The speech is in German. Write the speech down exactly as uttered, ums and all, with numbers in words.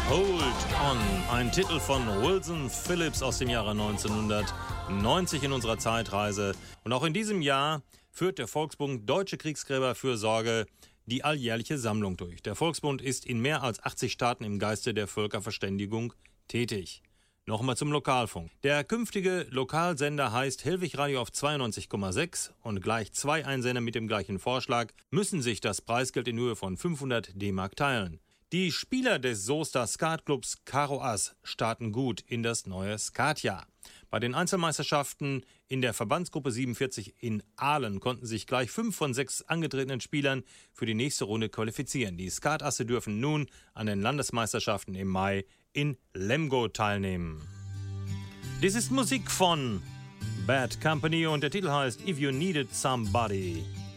Hold On, ein Titel von Wilson Phillips aus dem Jahre neunzehnhundertneunzig in unserer Zeitreise. Und auch in diesem Jahr führt der Volksbund Deutsche Kriegsgräberfürsorge die alljährliche Sammlung durch. Der Volksbund ist in mehr als achtzig Staaten im Geiste der Völkerverständigung tätig. Nochmal zum Lokalfunk. Der künftige Lokalsender heißt Hellwig Radio auf zweiundneunzig Komma sechs und gleich zwei Einsender mit dem gleichen Vorschlag müssen sich das Preisgeld in Höhe von fünfhundert D-Mark teilen. Die Spieler des Soester Skatclubs Karo Ass starten gut in das neue Skatjahr. Bei den Einzelmeisterschaften in der Verbandsgruppe siebenundvierzig in Aalen konnten sich gleich fünf von sechs angetretenen Spielern für die nächste Runde qualifizieren. Die Skatasse dürfen nun an den Landesmeisterschaften im Mai in Lemgo teilnehmen. Dies ist Musik von Bad Company und der Titel heißt If You Needed Somebody.